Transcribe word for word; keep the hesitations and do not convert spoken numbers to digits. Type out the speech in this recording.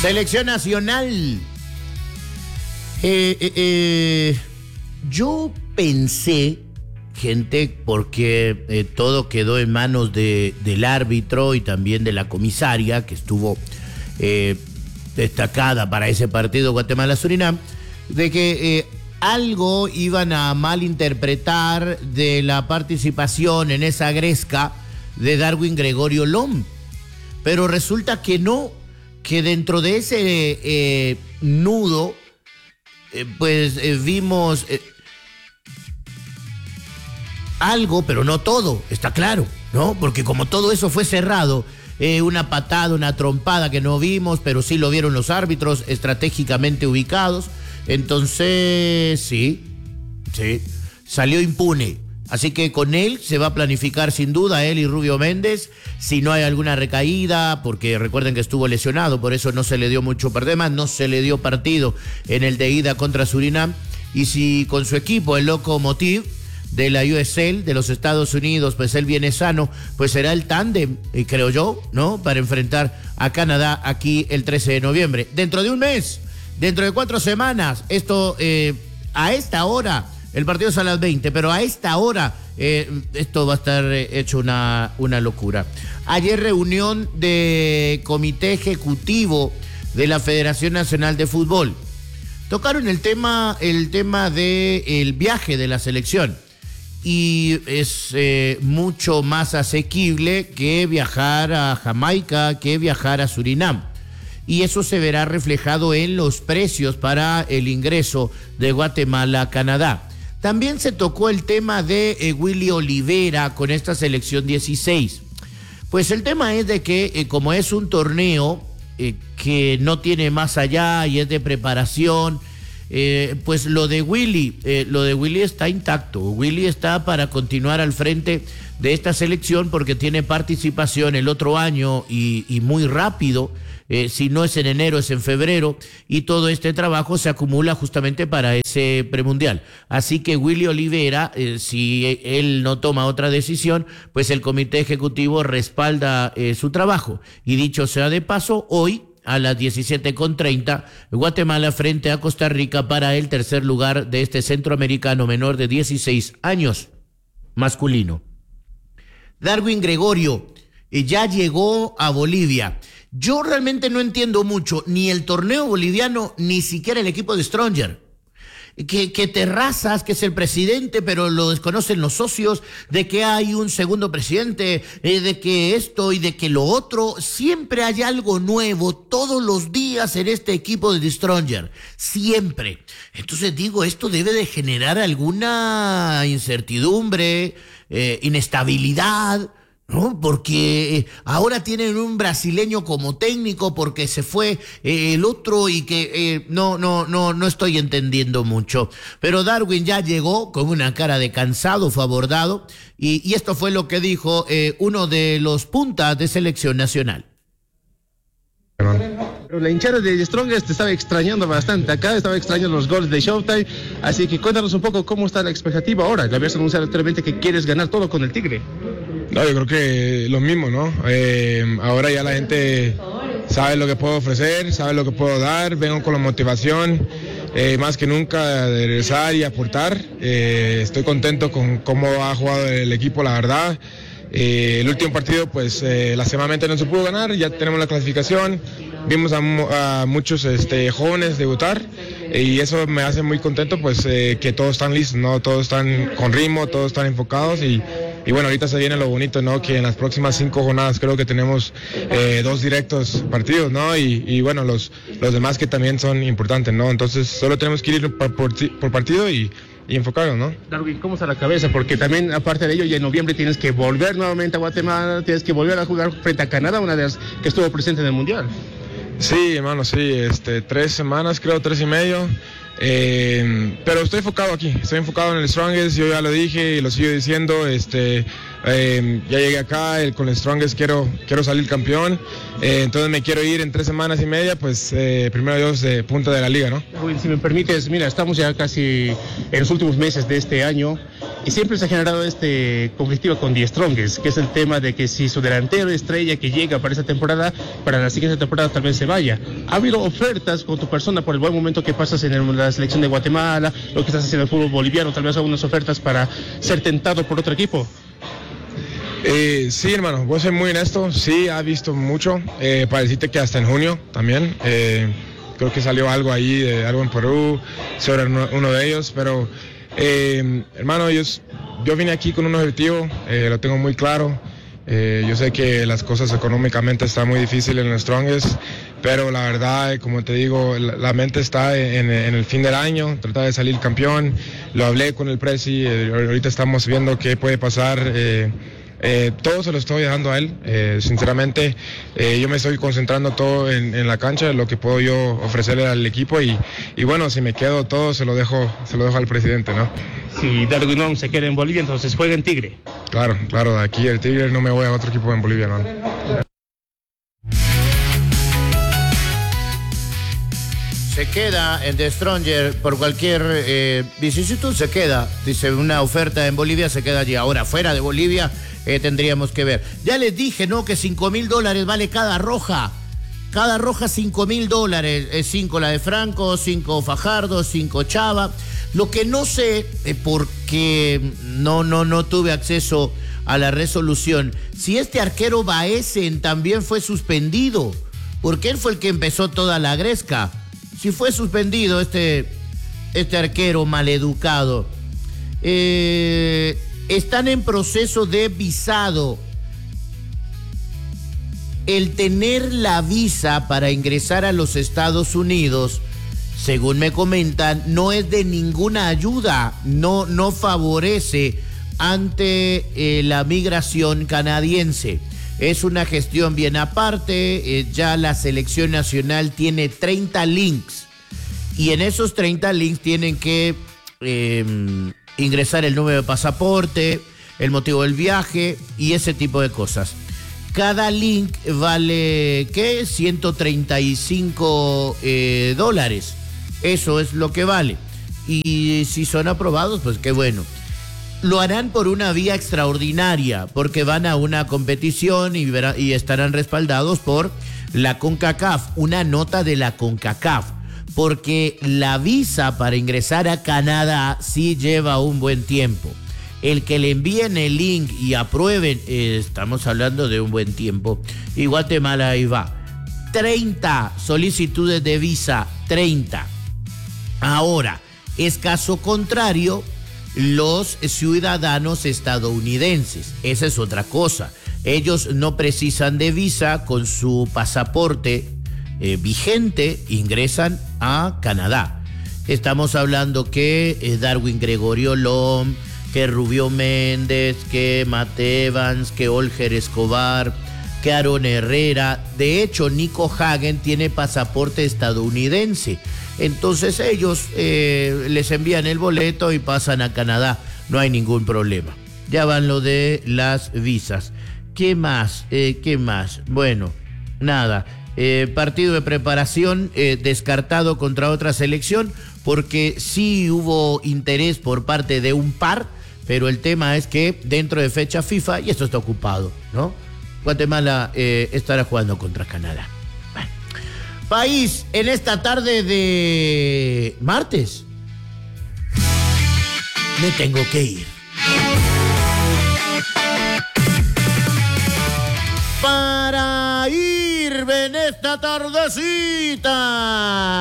Selección nacional. Eh, eh, eh, yo pensé, gente, porque eh, todo quedó en manos de, del árbitro y también de la comisaria, que estuvo eh, destacada para ese partido Guatemala-Surinam, de que eh, algo iban a malinterpretar de la participación en esa gresca de Darwin Gregorio Lom. Pero resulta que no, que dentro de ese eh, nudo, eh, pues eh, vimos eh, algo, pero no todo, está claro, ¿no? Porque como todo eso fue cerrado, eh, una patada, una trompada que no vimos, pero sí lo vieron los árbitros estratégicamente ubicados, entonces sí, sí, salió impune. Así que con él se va a planificar sin duda, él y Rubio Méndez, si no hay alguna recaída, porque recuerden que estuvo lesionado, por eso no se le dio mucho partido, no se le dio partido en el de ida contra Surinam, y si con su equipo, el Lokomotiv de la U S L de los Estados Unidos, pues él viene sano, pues será el tándem, creo yo, ¿no? Para enfrentar a Canadá aquí el trece de noviembre. Dentro de un mes, dentro de cuatro semanas, esto eh, a esta hora... El partido es a las veinte, pero a esta hora eh, esto va a estar eh, hecho una, una locura. Ayer reunión de comité ejecutivo de la Federación Nacional de Fútbol. Tocaron el tema, el tema del viaje de la selección. Y es eh, mucho más asequible que viajar a Jamaica, que viajar a Surinam. Y eso se verá reflejado en los precios para el ingreso de Guatemala a Canadá. También se tocó el tema de eh, Willy Olivera con esta selección dieciséis. Pues el tema es de que eh, como es un torneo eh, que no tiene más allá y es de preparación, eh, pues lo de Willy, eh, lo de Willy está intacto. Willy está para continuar al frente de esta selección porque tiene participación el otro año y, y muy rápido. Eh, si no es en enero, es en febrero, y todo este trabajo se acumula justamente para ese premundial. Así que Willy Olivera, eh, si él no toma otra decisión, pues el comité ejecutivo respalda eh, su trabajo. Y dicho sea de paso, hoy a las diecisiete con treinta, Guatemala frente a Costa Rica para el tercer lugar de este centroamericano menor de dieciséis años, masculino. Darwin Gregorio eh, ya llegó a Bolivia. Yo realmente no entiendo mucho ni el torneo boliviano, ni siquiera el equipo de Stronger. Que, que Terrazas, que es el presidente, pero lo desconocen los socios, de que hay un segundo presidente, eh, de que esto y de que lo otro. Siempre hay algo nuevo todos los días en este equipo de Stronger. Siempre. Entonces digo, esto debe de generar alguna incertidumbre, eh, inestabilidad, ¿no? Porque ahora tienen un brasileño como técnico porque se fue eh, el otro y que eh, no, no, no, no estoy entendiendo mucho. Pero Darwin ya llegó con una cara de cansado, fue abordado y, y esto fue lo que dijo eh, uno de los puntas de selección nacional. Pero la hinchada de Strongest te estaba extrañando bastante acá, estaba extrañando los goles de Showtime, así que cuéntanos un poco cómo está la expectativa ahora. Le habías anunciado anteriormente que quieres ganar todo con el Tigre. No, yo creo que lo mismo, ¿no? Eh, ahora ya la gente sabe lo que puedo ofrecer, sabe lo que puedo dar, vengo con la motivación, eh, más que nunca de regresar y aportar. Eh, estoy contento con cómo ha jugado el equipo, la verdad. Eh, el último partido, pues, eh, lastimosamente no se pudo ganar, ya tenemos la clasificación, vimos a, a muchos este, jóvenes debutar eh, y eso me hace muy contento, pues, eh, que todos están listos, ¿no? Todos están con ritmo, todos están enfocados y, y bueno, ahorita se viene lo bonito, ¿no? Que en las próximas cinco jornadas creo que tenemos eh, dos directos partidos, ¿no? Y, y bueno, los, los demás que también son importantes, ¿no? Entonces solo tenemos que ir por, por, por partido y y enfocarnos, ¿no? Darwin, ¿cómo está la cabeza? Porque también, aparte de ello, ya en noviembre tienes que volver nuevamente a Guatemala, tienes que volver a jugar frente a Canadá, una de las que estuvo presente en el Mundial. Sí, hermano, sí, este, tres semanas, creo, tres y medio. Eh, pero estoy enfocado aquí, estoy enfocado en el Strongest, yo ya lo dije y lo sigo diciendo, este, eh, ya llegué acá, el, con el Strongest quiero, quiero salir campeón, eh, entonces me quiero ir en tres semanas y media, pues eh, primero Dios de punta de la liga, ¿no? Si me permites, mira, estamos ya casi en los últimos meses de este año Y siempre se ha generado este conflictivo con The Strongest, que es el tema de que si su delantero estrella que llega para esta temporada, para la siguiente temporada tal vez se vaya. ¿Ha habido ofertas con tu persona por el buen momento que pasas en el, la selección de Guatemala, lo que estás haciendo en el fútbol boliviano, tal vez algunas ofertas para ser tentado por otro equipo? Eh, sí, hermano, voy a ser muy honesto, sí, ha visto mucho, eh, para decirte que hasta en junio también, eh, creo que salió algo ahí, de algo en Perú, sobre uno, uno de ellos, pero... Eh, hermano, yo, yo vine aquí con un objetivo, eh, lo tengo muy claro. Eh, yo sé que las cosas económicamente están muy difíciles en los Strongest, pero la verdad, como te digo, la, la mente está en, en el fin del año, tratar de salir campeón. Lo hablé con el presi, eh, ahorita estamos viendo qué puede pasar. Eh, Eh, todo se lo estoy dejando a él, eh, sinceramente eh, yo me estoy concentrando todo en, en la cancha, lo que puedo yo ofrecerle al equipo y, y bueno, si me quedo todo se lo dejo se lo dejo al presidente, ¿no? Si Darwin Núñez se queda en Bolivia, entonces juega en Tigre. Claro, claro, de aquí el Tigre no me voy a otro equipo en Bolivia, ¿no? Se queda en The Stronger por cualquier eh, vicisitud, se queda. Dice, una oferta en Bolivia, se queda allí. Ahora, fuera de Bolivia, eh, tendríamos que ver. Ya les dije, ¿no? Que cinco mil dólares vale cada roja. Cada roja cinco mil dólares. Es cinco la de Franco, cinco Fajardo, cinco Chava. Lo que no sé, eh, porque no, no, no tuve acceso a la resolución, si este arquero Baesen también fue suspendido, porque él fue el que empezó toda la gresca. Si fue suspendido este, este arquero maleducado. Eh, están en proceso de visado. El tener la visa para ingresar a los Estados Unidos, según me comentan, no es de ninguna ayuda, no, no favorece ante eh, la migración canadiense. Es una gestión bien aparte, eh, ya la selección nacional tiene treinta links y en esos treinta links tienen que eh, ingresar el número de pasaporte, el motivo del viaje y ese tipo de cosas. Cada link vale, ¿qué? ciento treinta y cinco eh, dólares. Eso es lo que vale. Y si son aprobados, pues qué bueno. Lo harán por una vía extraordinaria, porque van a una competición y, verá, y estarán respaldados por la CONCACAF, una nota de la CONCACAF, porque la visa para ingresar a Canadá sí lleva un buen tiempo. El que le envíen el link y aprueben, eh, estamos hablando de un buen tiempo. Y Guatemala ahí va. treinta solicitudes de visa, treinta. Ahora, es caso contrario los ciudadanos estadounidenses. Esa es otra cosa. Ellos no precisan de visa, con su pasaporte eh, vigente ingresan a Canadá. Estamos hablando que eh, Darwin Gregorio Lom, que Rubio Méndez, que Matt Evans, que Olger Escobar, que Aaron Herrera. De hecho, Nico Hagen tiene pasaporte estadounidense. Entonces ellos eh, les envían el boleto y pasan a Canadá. No hay ningún problema. Ya van lo de las visas. ¿Qué más? Eh, ¿Qué más? Bueno, nada. Eh, partido de preparación eh, descartado contra otra selección, porque sí hubo interés por parte de un par, pero el tema es que dentro de fecha FIFA, y esto está ocupado, ¿no? Guatemala eh, estará jugando contra Canadá. Bueno. País, en esta tarde de martes, me tengo que ir. Para irme en esta tardecita.